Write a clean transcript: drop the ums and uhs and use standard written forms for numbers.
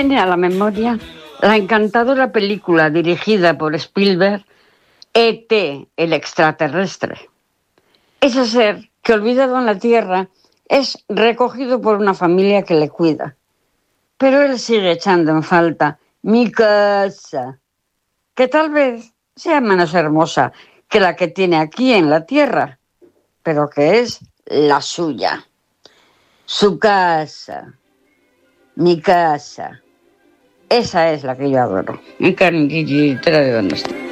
viene a la memoria la encantadora película dirigida por Spielberg, E.T., el extraterrestre. Ese ser que, olvidado en la Tierra, es recogido por una familia que le cuida. Pero él sigue echando en falta mi casa, que tal vez sea menos hermosa que la que tiene aquí en la Tierra, pero que es la suya. Su casa, mi casa, esa es la que yo adoro. Mi cariñito, ¿dónde está?